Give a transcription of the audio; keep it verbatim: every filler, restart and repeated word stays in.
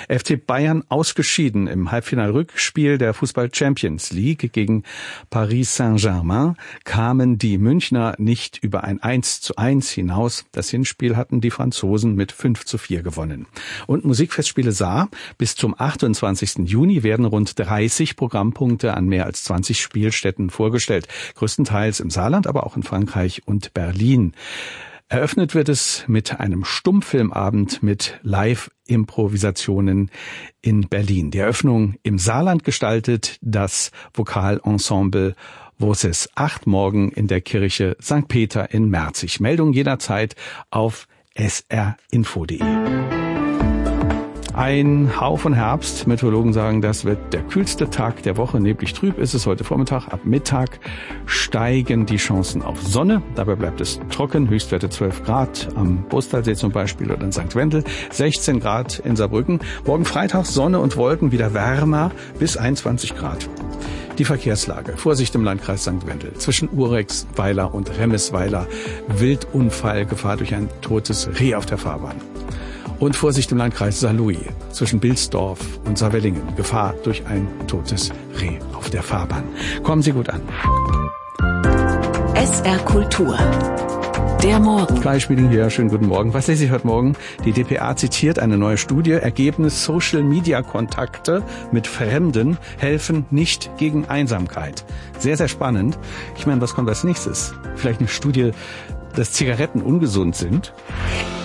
F C Bayern ausgeschieden im Halbfinal-Rückspiel der Fußball-Champions League gegen Paris Saint-Germain kamen die Münchner nicht über ein eins zu eins hinaus. Das Hinspiel hatten die Franzosen mit fünf zu vier gewonnen. Und Musikfestspiele Saar. Bis zum achtundzwanzigsten Juni werden rund dreißig Programmpunkte an mehr als zwanzig Spielstätten vorgestellt. Größtenteils im Saarland, aber auch in Frankreich und Berlin. Eröffnet wird es mit einem Stummfilmabend mit Live-Improvisationen in Berlin. Die Eröffnung im Saarland gestaltet das Vokalensemble Voces acht morgen in der Kirche Sankt Peter in Merzig. Meldung jederzeit auf s r info punkt de. Ein Hauch von Herbst. Meteorologen sagen, das wird der kühlste Tag der Woche. Neblig trüb ist es heute Vormittag. Ab Mittag steigen die Chancen auf Sonne. Dabei bleibt es trocken. Höchstwerte zwölf Grad am Bostalsee zum Beispiel oder in Sankt Wendel. sechzehn Grad in Saarbrücken. Morgen Freitag Sonne und Wolken wieder wärmer bis einundzwanzig Grad. Die Verkehrslage. Vorsicht im Landkreis Sankt Wendel. Zwischen Urexweiler und Remmisweiler. Wildunfall, Gefahr durch ein totes Reh auf der Fahrbahn. Und Vorsicht im Landkreis Saarlouis zwischen Bilsdorf und Saarwellingen. Gefahr durch ein totes Reh auf der Fahrbahn. Kommen Sie gut an. S R Kultur. Der Morgen. Fleischmeeting hier, schönen guten Morgen. Was lese ich heute Morgen? Die d p a zitiert eine neue Studie. Ergebnis: Social-Media-Kontakte mit Fremden helfen nicht gegen Einsamkeit. Sehr, sehr spannend. Ich meine, was kommt als nächstes? Vielleicht eine Studie, dass Zigaretten ungesund sind?